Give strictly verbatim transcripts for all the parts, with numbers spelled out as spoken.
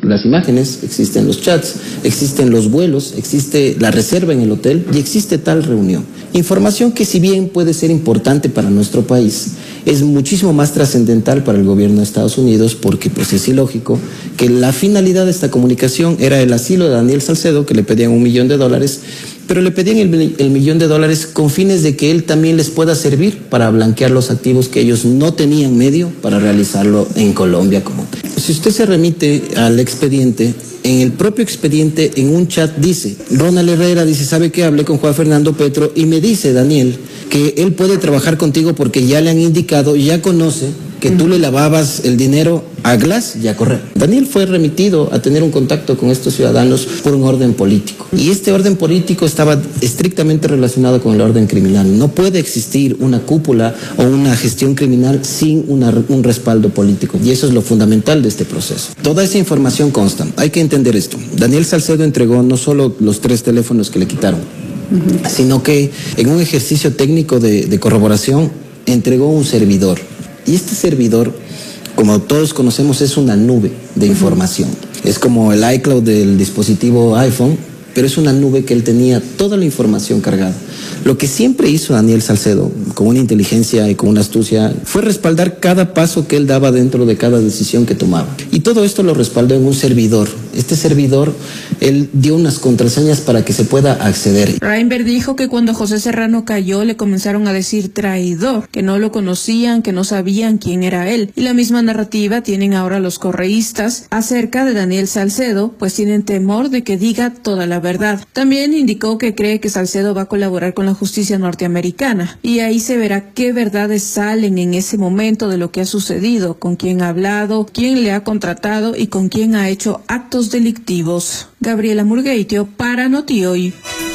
las imágenes, existen los chats, existen los vuelos, existe la reserva en el hotel y existe tal reunión. Información que, si bien puede ser importante para nuestro país, es muchísimo más trascendental para el gobierno de Estados Unidos, porque pues es ilógico que la finalidad de esta comunicación era el asilo de Daniel Salcedo, que le pedían un millón de dólares, pero le pedían el, el millón de dólares con fines de que él también les pueda servir para blanquear los activos que ellos no tenían medio para realizarlo en Colombia como tal. Si usted se remite al expediente, en el propio expediente, en un chat dice, Ronald Herrera dice, ¿sabe qué? Hablé con Juan Fernando Petro y me dice, Daniel, que él puede trabajar contigo porque ya le han indicado, ya conoce que tú le lavabas el dinero a Glass y a Correa. Daniel fue remitido a tener un contacto con estos ciudadanos por un orden político. Y este orden político estaba estrictamente relacionado con el orden criminal. No puede existir una cúpula o una gestión criminal sin una, un respaldo político. Y eso es lo fundamental de este proceso. Toda esa información consta. Hay que entender esto. Daniel Salcedo entregó no solo los tres teléfonos que le quitaron, uh-huh. sino que en un ejercicio técnico de, de corroboración entregó un servidor. Y este servidor, como todos conocemos, es una nube de información. Uh-huh. Es como el iCloud del dispositivo iPhone, pero es una nube que él tenía toda la información cargada. Lo que siempre hizo Daniel Salcedo, con una inteligencia y con una astucia, fue respaldar cada paso que él daba dentro de cada decisión que tomaba. Y todo esto lo respaldó en un servidor. Este servidor, él dio unas contraseñas para que se pueda acceder. Reinberg dijo que cuando José Serrano cayó le comenzaron a decir traidor, que no lo conocían, que no sabían quién era él. Y la misma narrativa tienen ahora los correístas acerca de Daniel Salcedo, pues tienen temor de que diga toda la verdad. También indicó que cree que Salcedo va a colaborar con la justicia norteamericana, y ahí se verá qué verdades salen en ese momento de lo que ha sucedido, con quién ha hablado, quién le ha contratado y con quién ha hecho actos delictivos. Gabriela Murgueitio para Notihoy.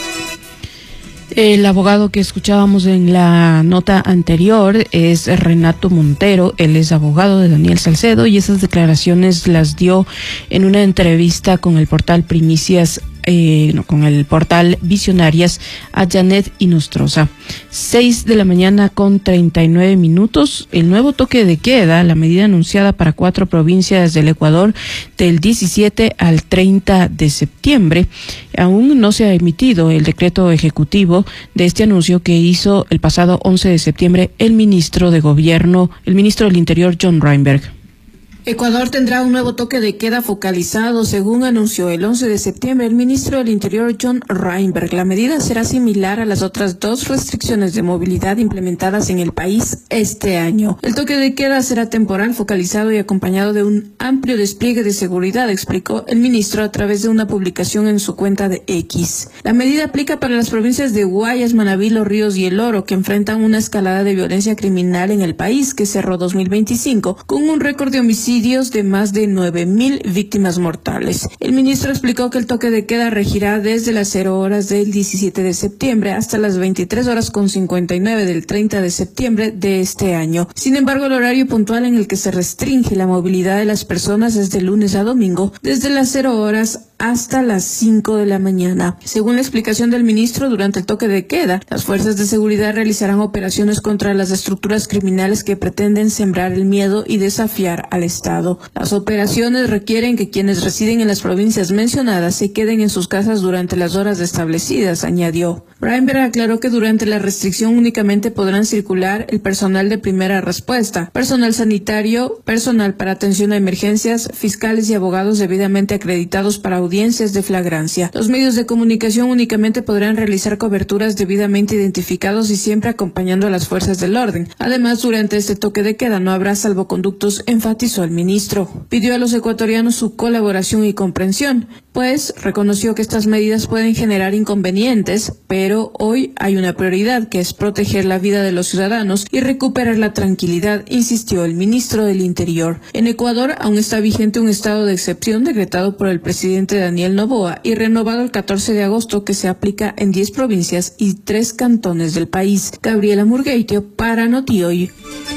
El abogado que escuchábamos en la nota anterior es Renato Montero. Él es abogado de Daniel Salcedo y esas declaraciones las dio en una entrevista con el portal Primicias Eh, no, con el portal Visionarias a Janet Inostroza. Seis de la mañana con treinta y nueve minutos. El nuevo toque de queda, la medida anunciada para cuatro provincias del Ecuador del diecisiete al treinta de septiembre. Aún no se ha emitido el decreto ejecutivo de este anuncio que hizo el pasado once de septiembre el ministro de Gobierno, el ministro del Interior, John Reinberg. Ecuador tendrá un nuevo toque de queda focalizado, según anunció el once de septiembre el ministro del Interior John Reinberg. La medida será similar a las otras dos restricciones de movilidad implementadas en el país este año. El toque de queda será temporal, focalizado y acompañado de un amplio despliegue de seguridad, explicó el ministro a través de una publicación en su cuenta de X. La medida aplica para las provincias de Guayas, Manabí, Los Ríos y El Oro, que enfrentan una escalada de violencia criminal en el país, que cerró dos mil veinticinco con un récord de homicidios de más de nueve mil víctimas mortales. El ministro explicó que el toque de queda regirá desde las cero horas del diecisiete de septiembre hasta las veintitrés horas con cincuenta y nueve del treinta de septiembre de este año. Sin embargo, el horario puntual en el que se restringe la movilidad de las personas es de lunes a domingo, desde las cero horas hasta las cinco de la mañana. Según la explicación del ministro, durante el toque de queda, las fuerzas de seguridad realizarán operaciones contra las estructuras criminales que pretenden sembrar el miedo y desafiar al Estado. Las operaciones requieren que quienes residen en las provincias mencionadas se queden en sus casas durante las horas establecidas, añadió. Reinberg aclaró que durante la restricción únicamente podrán circular el personal de primera respuesta, personal sanitario, personal para atención a emergencias, fiscales y abogados debidamente acreditados para audiencias de flagrancia. Los medios de comunicación únicamente podrán realizar coberturas debidamente identificados y siempre acompañando a las fuerzas del orden. Además, durante este toque de queda no habrá salvoconductos, enfatizó el ministro. Pidió a los ecuatorianos su colaboración y comprensión, pues reconoció que estas medidas pueden generar inconvenientes, pero hoy hay una prioridad, que es proteger la vida de los ciudadanos y recuperar la tranquilidad, insistió el ministro del Interior. En Ecuador aún está vigente un estado de excepción decretado por el presidente Daniel Noboa y renovado el catorce de agosto, que se aplica en diez provincias y tres cantones del país. Gabriela Murgueitio para Notihoy.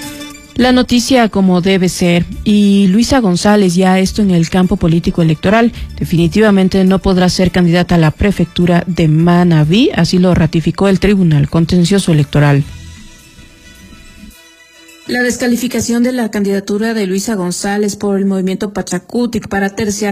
La noticia como debe ser. Y Luisa González, ya esto en el campo político electoral, definitivamente no podrá ser candidata a la prefectura de Manabí, así lo ratificó el Tribunal Contencioso Electoral. La descalificación de la candidatura de Luisa González por el movimiento Pachacutic para terciar